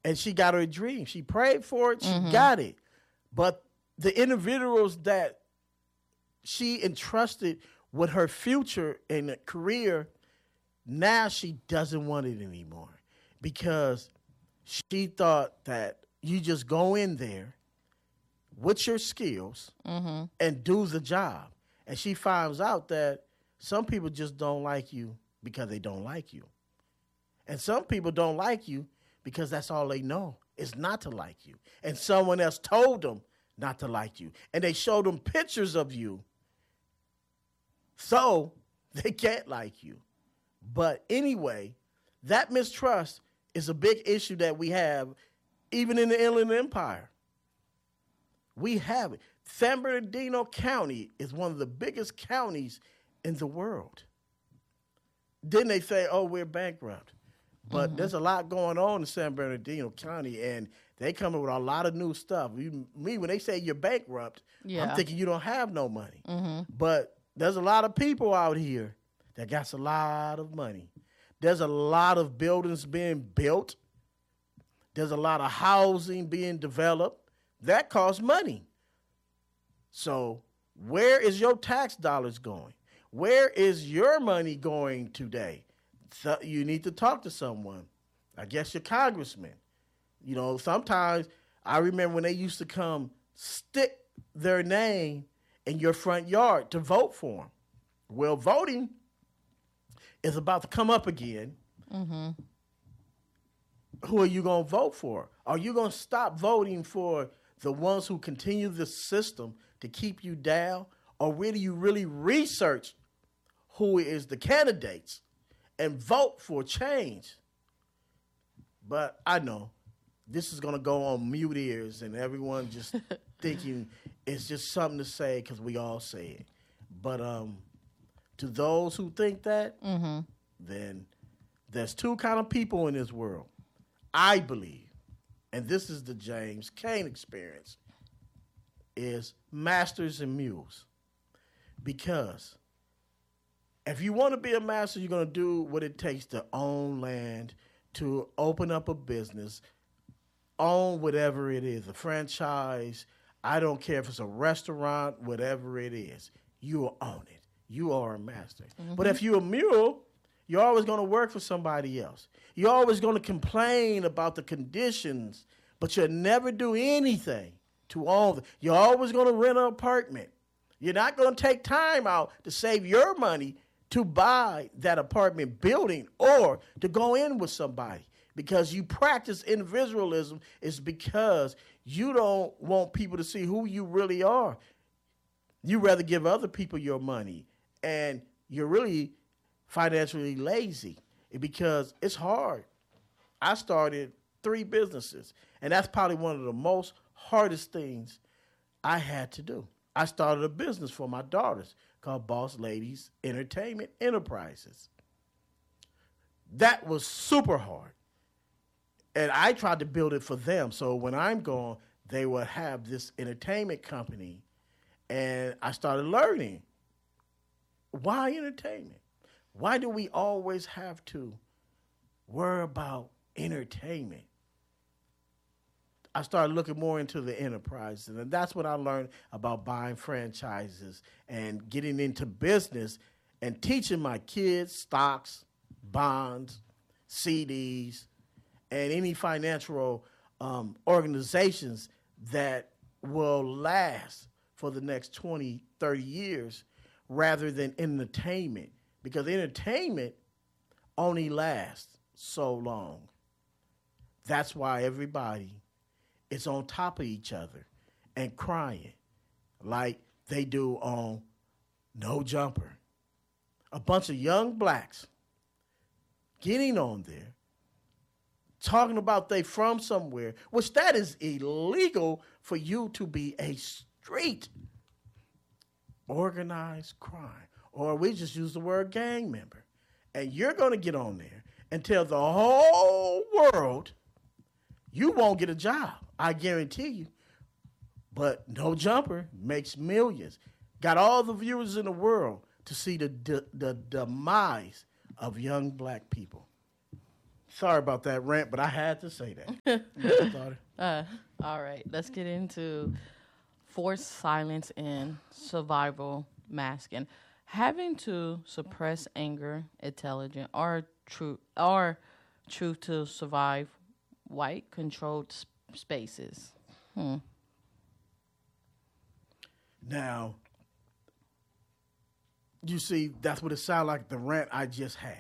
and she got her dream. She prayed for it. She got it. But the individuals that she entrusted with her future and career, now she doesn't want it anymore because she thought that you just go in there with your skills and do the job. And she finds out that some people just don't like you because they don't like you. And some people don't like you because that's all they know is not to like you. And someone else told them not to like you. And they showed them pictures of you. So they can't like you. But anyway, that mistrust is a big issue that we have even in the Inland Empire. We have it. San Bernardino County is one of the biggest counties in the world. Then they say, oh, we're bankrupt. But there's a lot going on in San Bernardino County, and they come in with a lot of new stuff. When they say you're bankrupt, I'm thinking you don't have no money. But there's a lot of people out here that got a lot of money. There's a lot of buildings being built. There's a lot of housing being developed. That costs money. So where is your tax dollars going? Where is your money going today? So you need to talk to someone. I guess your congressman. You know, sometimes I remember when they used to come stick their name in your front yard to vote for them. Well, voting is about to come up again. Who are you going to vote for? Are you going to stop voting for the ones who continue the system to keep you down? Or will you really research who is the candidates and vote for change? But I know this is going to go on mute ears and everyone just thinking it's just something to say because we all say it. But to those who think that, then there's two kind of people in this world. I believe, and this is the James Cain experience, is masters and mules. Because if you want to be a master, you're going to do what it takes to own land, to open up a business, own whatever it is, a franchise. I don't care if it's a restaurant, whatever it is. You will own it. You are a master. But if you're a mule, you're always going to work for somebody else. You're always going to complain about the conditions, but you'll never do anything to own them. You're always going to rent an apartment. You're not going to take time out to save your money to buy that apartment building or to go in with somebody. Because you practice individualism is because you don't want people to see who you really are. You rather give other people your money, and you're really financially lazy because it's hard. I started 3 businesses, and that's probably one of the most hardest things I had to do. I started a business for my daughters called Boss Ladies Entertainment Enterprises. That was super hard. And I tried to build it for them. So when I'm gone, they would have this entertainment company. And I started learning. Why entertainment? Why do we always have to worry about entertainment? I started looking more into the enterprise. And that's what I learned about buying franchises and getting into business and teaching my kids stocks, bonds, CDs, and any financial organizations that will last for the next 20, 30 years rather than entertainment. Because entertainment only lasts so long. That's why everybody is on top of each other and crying like they do on No Jumper. A bunch of young blacks getting on there, talking about they from somewhere, which that is illegal for you to be a street organized crime. Or we just use the word gang member. And you're going to get on there and tell the whole world you won't get a job. I guarantee you. But No Jumper makes millions. Got all the viewers in the world to see the demise of young black people. Sorry about that rant, but I had to say that. All right, let's get into forced silence and survival masking. Having to suppress anger, intelligence, or truth to survive white controlled spaces. Now, you see, that's what it sounded like the rant I just had.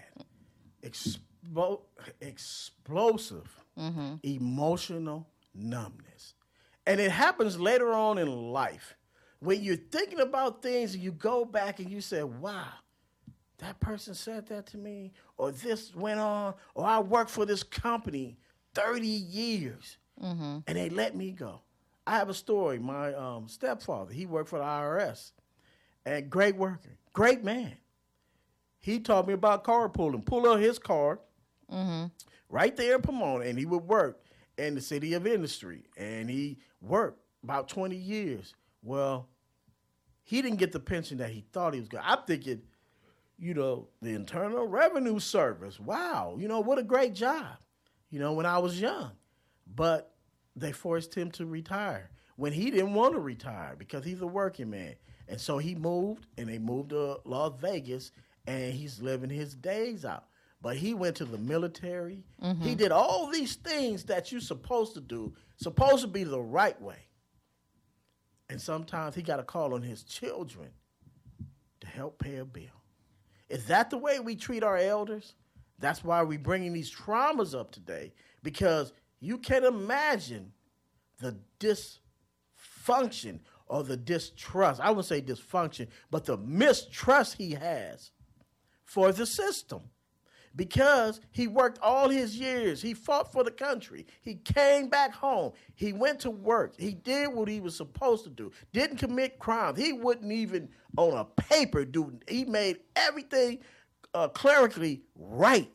Explosive, emotional numbness. And it happens later on in life. When you're thinking about things and you go back and you say, wow, that person said that to me, or this went on, or I worked for this company 30 years, and they let me go. I have a story. My stepfather, he worked for the IRS, and great worker, great man. He taught me about carpooling. Pull out his car right there in Pomona, and he would work in the city of industry, and he worked about 20 years. Well, he didn't get the pension that he thought he was going to. I'm thinking, the Internal Revenue Service. Wow, what a great job, when I was young. But they forced him to retire when he didn't want to retire because he's a working man. And so he moved, and they moved to Las Vegas, and he's living his days out. But he went to the military. He did all these things that you're supposed to do, supposed to be the right way. And sometimes he got to call on his children to help pay a bill. Is that the way we treat our elders? That's why we're bringing these traumas up today, because you can imagine the dysfunction or the distrust. I wouldn't say dysfunction, but the mistrust he has for the system. Because he worked all his years. He fought for the country. He came back home. He went to work. He did what he was supposed to do. Didn't commit crimes. He wouldn't even on a paper do. He made everything clerically right.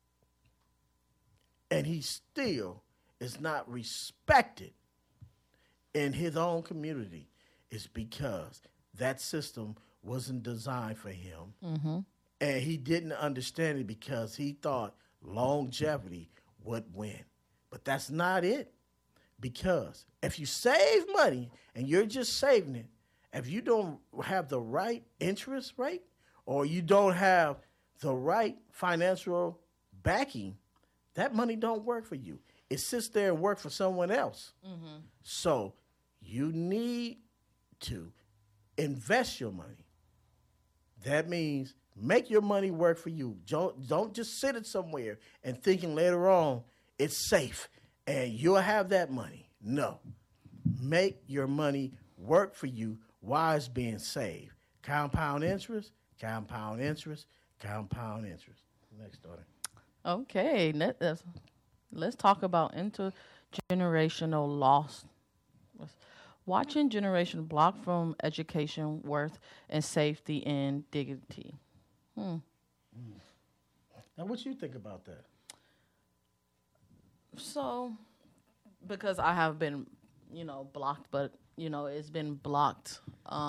And he still is not respected in his own community. It's because that system wasn't designed for him. And he didn't understand it because he thought longevity would win. But that's not it. Because if you save money and you're just saving it, if you don't have the right interest rate or you don't have the right financial backing, that money don't work for you. It sits there and works for someone else. So you need to invest your money. That means make your money work for you. Don't just sit it somewhere and thinking later on it's safe and you'll have that money. No. Make your money work for you while it's being saved. Compound interest, compound interest, compound interest. Next daughter. Okay, let's talk about intergenerational loss. Watching generation blocked from education, worth, and safety and dignity. Now, what you think about that? So, because I have been, blocked, but, it's been blocked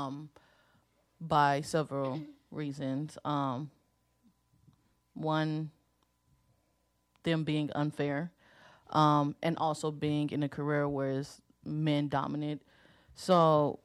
by several reasons. One, them being unfair, and also being in a career where it's men dominant. So,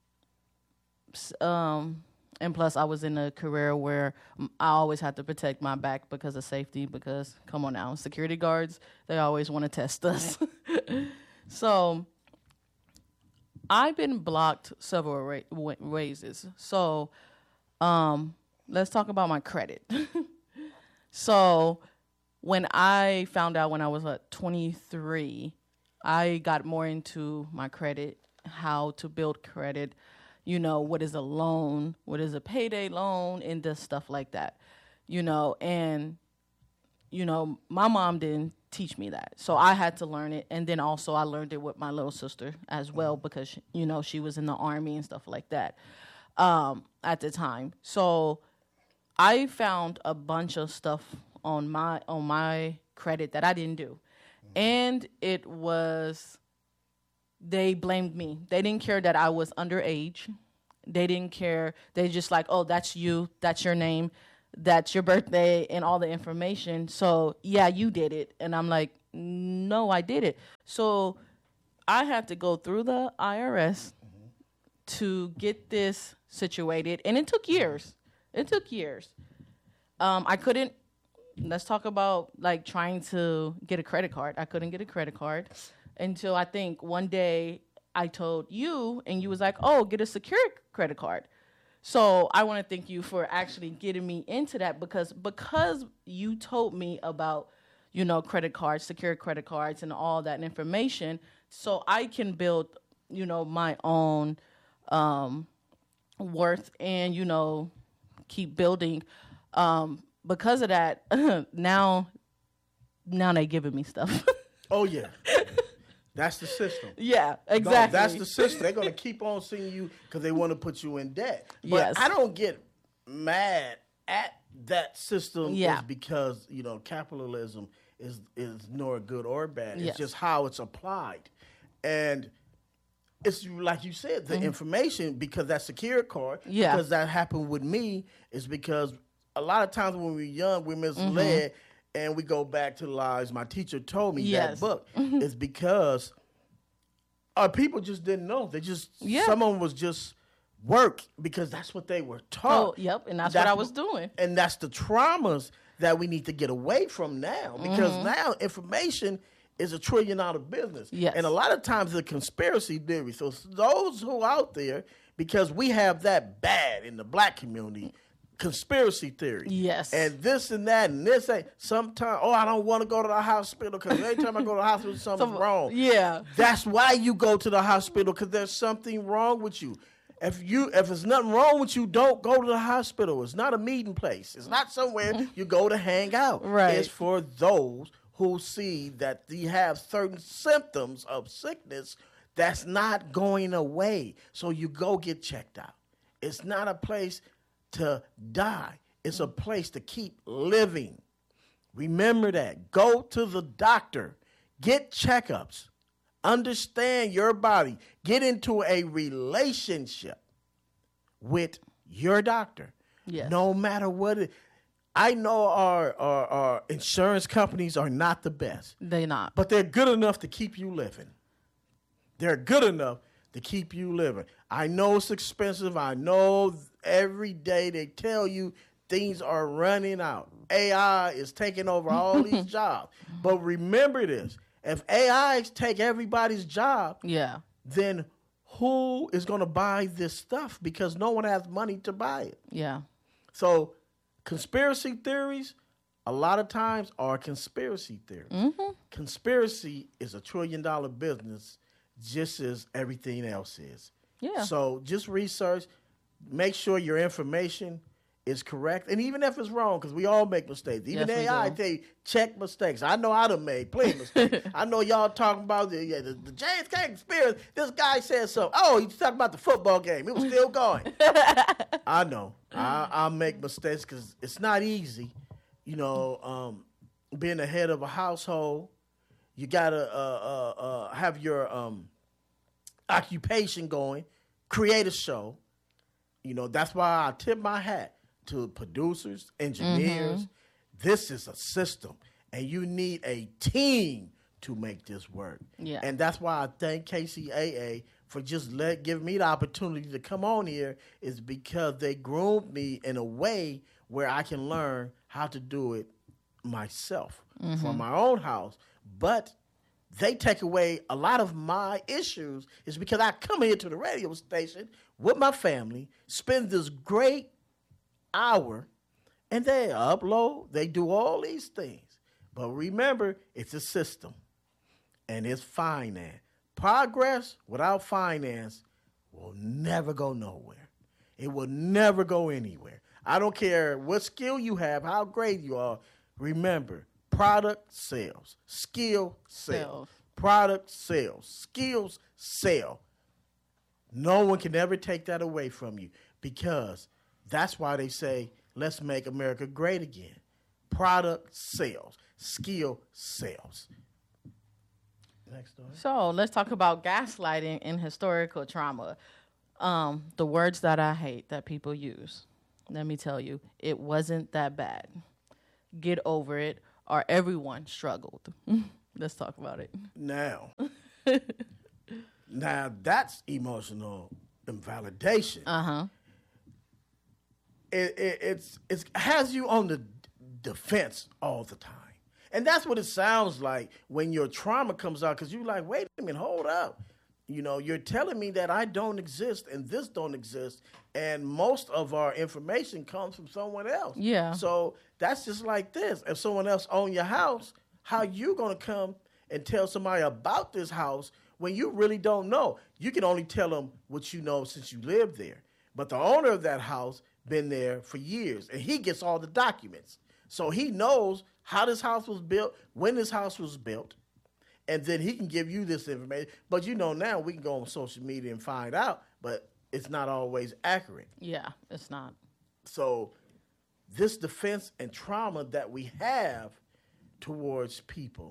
and plus, I was in a career where I always had to protect my back because of safety. Because, come on now, security guards, they always want to test us. So, I've been blocked several raises. So, let's talk about my credit. So, when I found out when I was 23, I got more into my credit, how to build credit. What is a loan, what is a payday loan, and just stuff like that, and, my mom didn't teach me that. So I had to learn it. And then also I learned it with my little sister as well because, she was in the Army and stuff like that at the time. So I found a bunch of stuff on my credit that I didn't do. And it was... They blamed me. They didn't care that I was underage. They didn't care. They just like, oh, that's you. That's your name. that's your birthday and all the information. So yeah, you did it. And I'm like, no, I did it. So I had to go through the IRS to get this situated, and it took years. I couldn't. Let's talk about like trying to get a credit card. I couldn't get a credit card until I think one day I told you, and you was like, "Oh, get a secure credit card." So I want to thank you for actually getting me into that because you told me about, credit cards, secure credit cards, and all that information, so I can build, my own worth and keep building. Because of that, now they giving me stuff. Oh yeah. That's the system. Yeah, exactly. No, that's the system. They're going to keep on seeing you because they want to put you in debt. But yes. I don't get mad at that system is because, capitalism is nor good or bad. Yes. It's just how it's applied. And it's like you said, the information, because that secure card, because that happened with me, is because a lot of times when we're young, we're misled. And we go back to the lies. My teacher told me that book is because our people just didn't know. They just some of them was just work because that's what they were taught. Oh, yep, and that's what I was doing. And that's the traumas that we need to get away from now because now information is $1 trillion business. Yes. And a lot of times the conspiracy theory. So those who are out there, because we have that bad in the black community. Conspiracy theory. Yes. And this and that and this ain't sometimes, I don't want to go to the hospital because every time I go to the hospital, something's wrong. Yeah. That's why you go to the hospital, because there's something wrong with you. If there's nothing wrong with you, don't go to the hospital. It's not a meeting place. It's not somewhere you go to hang out. Right. It's for those who see that you have certain symptoms of sickness that's not going away. So you go get checked out. It's not a place to die. It's a place to keep living. Remember that. Go to the doctor. Get checkups. Understand your body. Get into a relationship with your doctor. Yes. No matter what it. I know our insurance companies are not the best. They're not. But they're good enough to keep you living. They're good enough to keep you living. I know it's expensive. I know every day they tell you things are running out. AI is taking over all these jobs. But remember this. If AI take everybody's job, then who is going to buy this stuff? Because no one has money to buy it. Yeah. So conspiracy theories, a lot of times, are conspiracy theories. Conspiracy is $1 trillion business just as everything else is. Yeah. So just research, make sure your information is correct, and even if it's wrong, because we all make mistakes. Even AI tell you, check mistakes. I know I done made plenty of mistakes. I know y'all talking about the James K conspiracy. This guy said something. Oh, he's talking about the football game. It was still going. I know. I make mistakes because it's not easy. Being the head of a household, you gotta have your occupation going, create a show. That's why I tip my hat to producers, engineers. This is a system, and you need a team to make this work. Yeah. And that's why I thank KCAA for just giving me the opportunity to come on here, is because they groomed me in a way where I can learn how to do it myself from my own house. But they take away a lot of my issues is because I come here to the radio station with my family, spend this great hour, and they upload, they do all these things. But remember, it's a system, and it's finance. Progress without finance will never go nowhere. It will never go anywhere. I don't care what skill you have, how great you are. Remember, product sells, skill sells. Product sales, skills sell. No one can ever take that away from you, because that's why they say, let's make America great again. Product sales, skill sales. Next story. So let's talk about gaslighting and historical trauma. The words that I hate that people use. Let me tell you, it wasn't that bad. Get over it, or everyone struggled. Let's talk about it. Now, now that's emotional invalidation. It has you on the defense all the time. And that's what it sounds like when your trauma comes out, because you're like, wait a minute, hold up. You know, you're telling me that I don't exist and this don't exist, and most of our information comes from someone else. Yeah. So that's just like this. If someone else owns your house, how you going to come and tell somebody about this house when you really don't know? You can only tell them what you know since you lived there. But the owner of that house been there for years, and he gets all the documents. So he knows how this house was built, when this house was built, and then he can give you this information. But you know, now we can go on social media and find out, but it's not always accurate. Yeah, it's not. So this defense and trauma that we have towards people,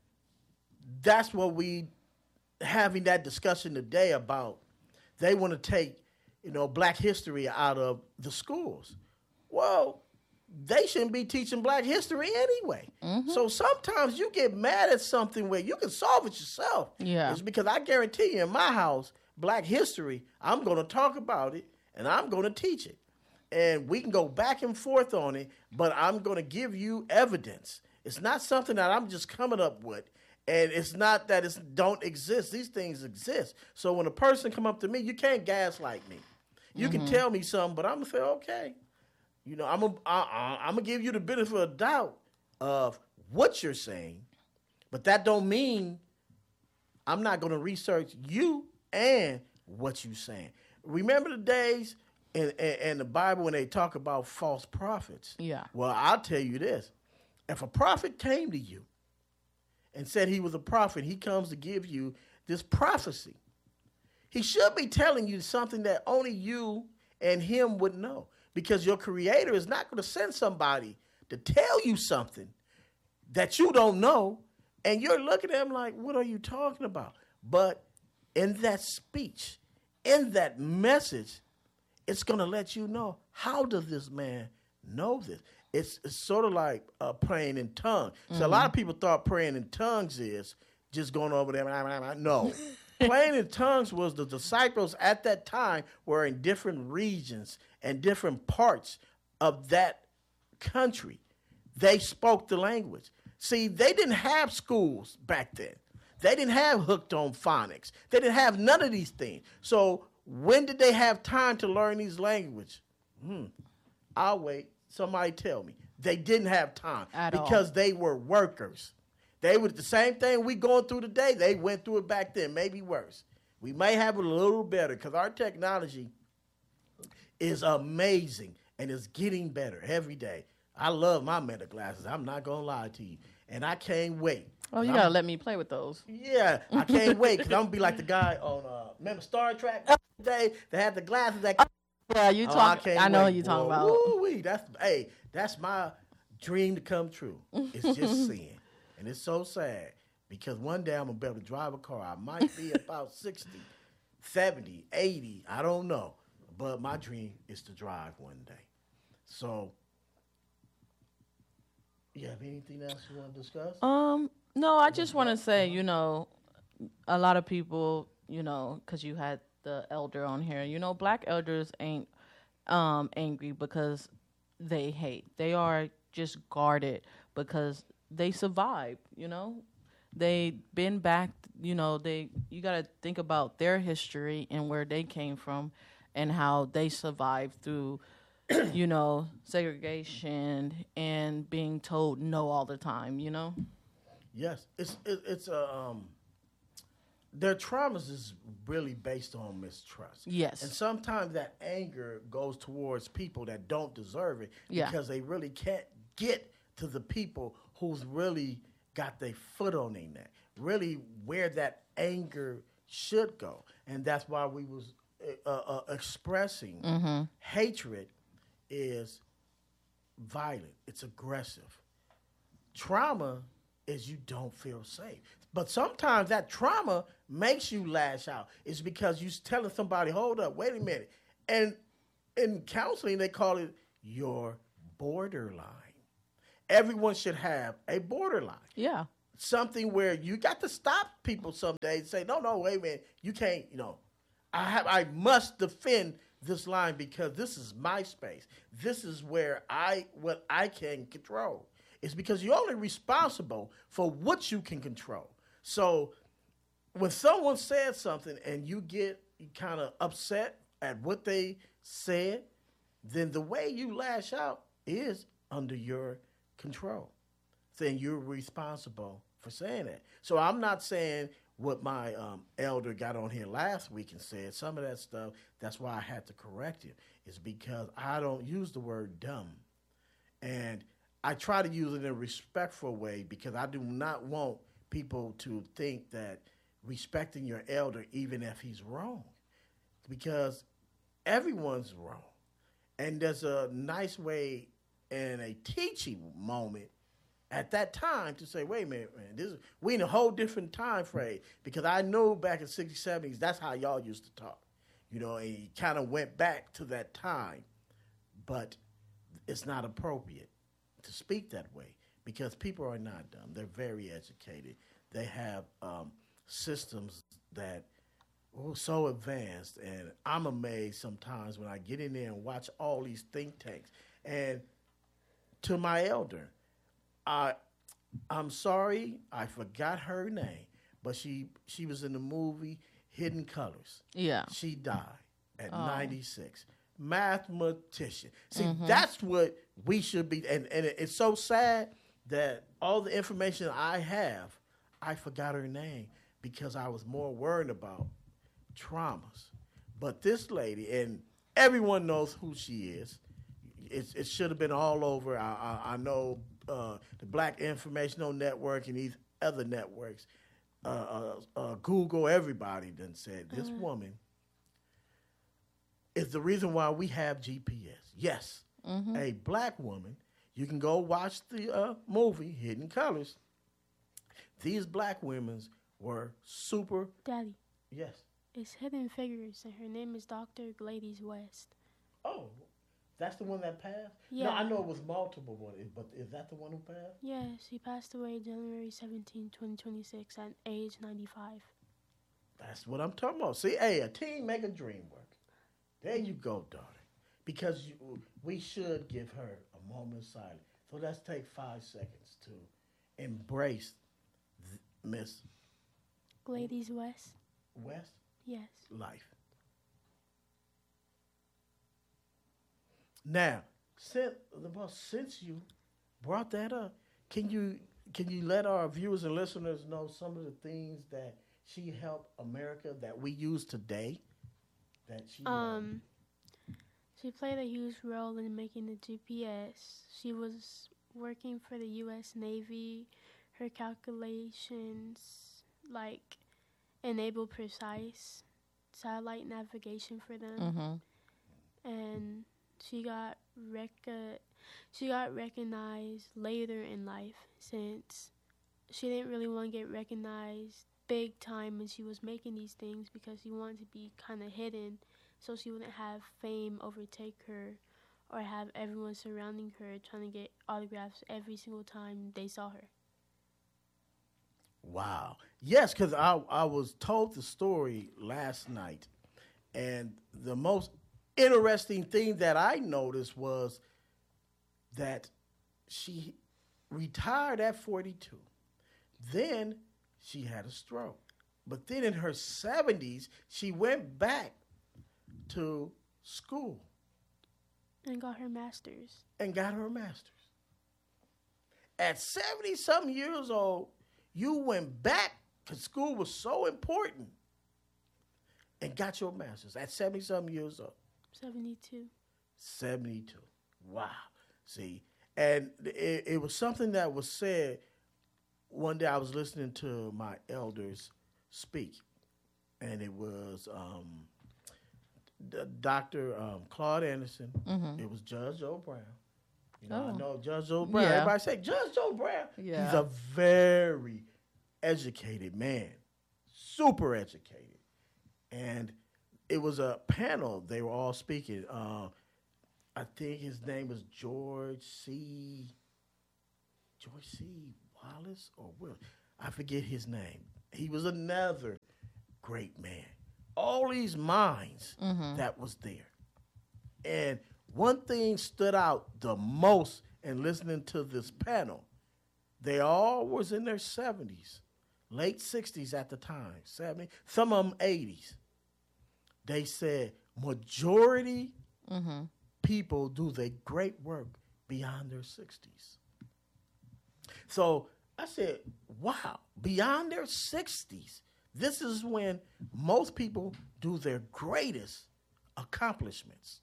that's what we having that discussion today about. They want to take, Black history out of the schools. Well, they shouldn't be teaching Black history anyway. Mm-hmm. So sometimes you get mad at something where you can solve it yourself. Yeah. It's because I guarantee you in my house, Black history, I'm going to talk about it and I'm going to teach it. And we can go back and forth on it, but I'm going to give you evidence. It's not something that I'm just coming up with. And it's not that it don't exist. These things exist. So when a person come up to me, you can't gaslight me. You can tell me something, but I'm going to say, okay. I'm gonna give you the benefit of doubt of what you're saying, but that don't mean I'm not gonna research you and what you're saying. Remember the days in the Bible when they talk about false prophets? Yeah. Well, I'll tell you this. If a prophet came to you and said he was a prophet, he comes to give you this prophecy. He should be telling you something that only you and him would know. Because your creator is not going to send somebody to tell you something that you don't know, and you're looking at them like, what are you talking about? But in that speech, in that message, it's going to let you know, how does this man know this? It's sort of like praying in tongues. So a lot of people thought praying in tongues is just going over there. No. Praying in tongues was the disciples at that time were in different regions and different parts of that country. They spoke the language. See, they didn't have schools back then. They didn't have hooked on phonics. They didn't have none of these things. So when did they have time to learn these languages? I'll wait. Somebody tell me. They didn't have time because they were workers. They were the same thing we going through today. They went through it back then, maybe worse. We may have it a little better because our technology is amazing and it's getting better every day. I love my Meta glasses. I'm not going to lie to you. And I can't wait. Oh, you got to let me play with those. Yeah, I can't wait because I'm going to be like the guy on, remember Star Trek today? They had the glasses that... Yeah, you talk. I know what you're talking about. Woo-wee, that's my dream to come true. It's just seeing. And it's so sad because one day I'm going to be able to drive a car. I might be about 60, 70, 80. I don't know. But my dream is to drive one day. So, you have anything else you want to discuss? No, I just want to say, a lot of people, because you had the elder on here, Black elders ain't angry because they hate. They are just guarded because they survived, They've been back, you got to think about their history and where they came from and how they survived through, segregation and being told no all the time, Yes, it's their traumas is really based on mistrust. Yes. And sometimes that anger goes towards people that don't deserve it because they really can't get to the people who's really got their foot on their neck, really where that anger should go. And that's why we was expressing hatred is violent. It's aggressive. Trauma is you don't feel safe. But sometimes that trauma makes you lash out. It's because you're telling somebody, hold up, wait a minute. And in counseling, they call it your borderline. Everyone should have a borderline. Yeah. Something where you got to stop people some days and say, no, wait a minute, you can't, I must defend this line because this is my space. This is where what I can control. It's because you're only responsible for what you can control. So when someone says something and you get kind of upset at what they said, then the way you lash out is under your control. Then you're responsible for saying that. So I'm not saying what my elder got on here last week and said. Some of that stuff, that's why I had to correct it, is because I don't use the word dumb. And I try to use it in a respectful way because I do not want people to think that respecting your elder, even if he's wrong, because everyone's wrong. And there's a nice way and a teaching moment at that time to say, wait a minute, man, we in a whole different time frame, because I know back in the 60s, 70s, that's how y'all used to talk. And you kind of went back to that time, but it's not appropriate to speak that way because people are not dumb. They're very educated. They have systems that are so advanced, and I'm amazed sometimes when I get in there and watch all these think tanks. And to my elder, I'm sorry, I forgot her name, but she was in the movie Hidden Colors. Yeah. She died at 96. Mathematician. See, that's what we should be. And it's so sad that all the information I have, I forgot her name because I was more worried about traumas. But this lady, and everyone knows who she is. It should have been all over. I know the Black Informational Network and these other networks, Google, everybody done said this woman is the reason why we have GPS. Yes, a black woman. You can go watch the movie Hidden Colors. These black women were super. Daddy. Yes. It's Hidden Figures, and her name is Dr. Gladys West. Oh, that's the one that passed? Yeah. No, I know it was multiple ones, but is that the one who passed? Yeah, she passed away January 17, 2026 at age 95. That's what I'm talking about. See, hey, a team make a dream work. There you go, daughter. Because we should give her a moment of silence. So let's take 5 seconds to embrace Miss Gladys West? West Yes. life. Now, since you brought that up, can you let our viewers and listeners know some of the things that she helped America that we use today? That she played a huge role in making the GPS. She was working for the U.S. Navy. Her calculations, enable precise satellite navigation for them. And she got recognized later in life, since she didn't really want to get recognized big time when she was making these things, because she wanted to be kind of hidden so she wouldn't have fame overtake her or have everyone surrounding her trying to get autographs every single time they saw her. Wow. Yes, because I was told the story last night, and the most interesting thing that I noticed was that she retired at 42. Then she had a stroke. But then in her 70s, she went back to school. And got her master's. At 70-something years old, you went back because school was so important and got your master's at 70-something years old. 72. 72. Wow. See, and it was something that was said one day. I was listening to my elders speak, and it was Dr. Claude Anderson. It was Judge Joe Brown. I know Judge Joe Brown. Yeah. Everybody say Judge Joe Brown. Yeah. He's a very educated man, super educated. And it was a panel. They were all speaking. I think his name was George C. Wallace or Will. I forget his name. He was another great man. All these minds that was there. And one thing stood out the most in listening to this panel. They all was in their 70s, late 60s at the time, 70s, some of them 80s. They said majority people do their great work beyond their 60s. So I said, wow, beyond their 60s, this is when most people do their greatest accomplishments.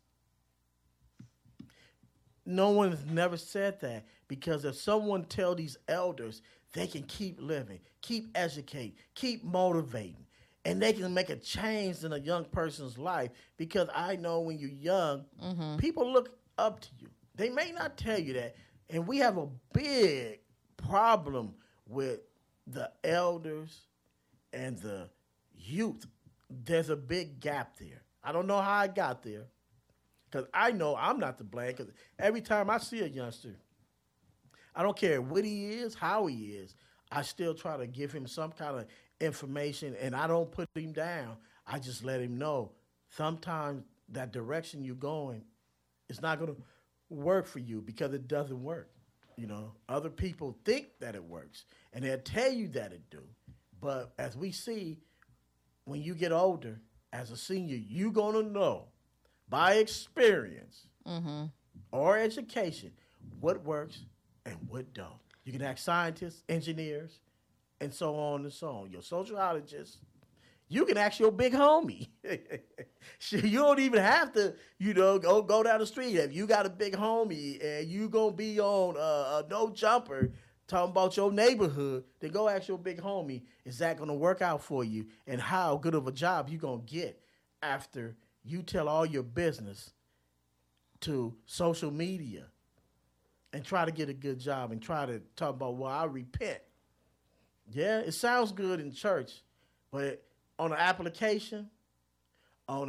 No one has never said that, because if someone tell these elders they can keep living, keep educating, keep motivating, and they can make a change in a young person's life, because I know when you're young, people look up to you. They may not tell you that, and we have a big problem with the elders and the youth. There's a big gap there. I don't know how I got there, because I know I'm not to blame, because every time I see a youngster, I don't care what he is, how he is, I still try to give him some kind of information, and I don't put him down. I just let him know sometimes that direction you're going is not going to work for you, because it doesn't work. You know, other people think that it works, and they'll tell you that it do. But as we see, when you get older, as a senior, you're going to know by experience or education what works and what don't. You can ask scientists, engineers, and so on and so on. Your sociologist. You can ask your big homie. You don't even have to, go down the street. If you got a big homie and you going to be on a no jumper talking about your neighborhood, then go ask your big homie, is that going to work out for you? And how good of a job you going to get after you tell all your business to social media and try to get a good job and try to talk about, well, I repent. Yeah, it sounds good in church, but on an application, on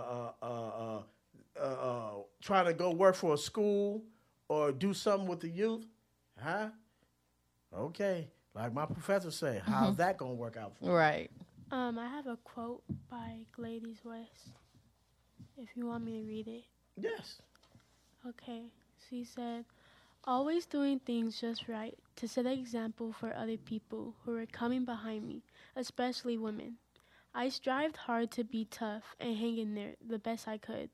trying to go work for a school or do something with the youth, okay, like my professor said, how's that going to work out for you? Right. I have a quote by Gladys West, if you want me to read it. Yes. Okay, she said, always doing things just right to set an example for other people who are coming behind me, especially women. I strived hard to be tough and hang in there the best I could.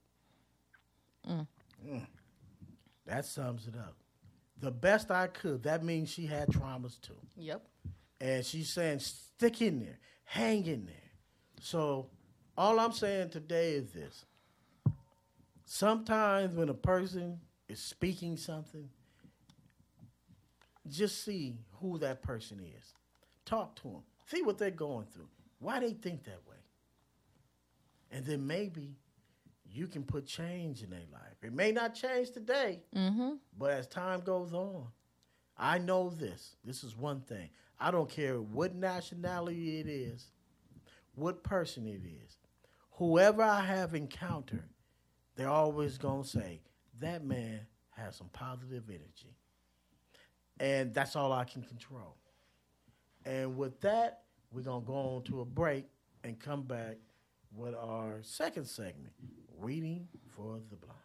That sums it up. The best I could. That means she had traumas too. Yep. And she's saying, stick in there, hang in there. So all I'm saying today is this. Sometimes when a person is speaking something, just see who that person is. Talk to them. See what they're going through. Why they think that way. And then maybe you can put change in their life. It may not change today, but as time goes on, I know this. This is one thing. I don't care what nationality it is, what person it is. Whoever I have encountered, they're always going to say, that man has some positive energy. And that's all I can control. And with that, we're going to go on to a break and come back with our second segment, Reading for the Blind.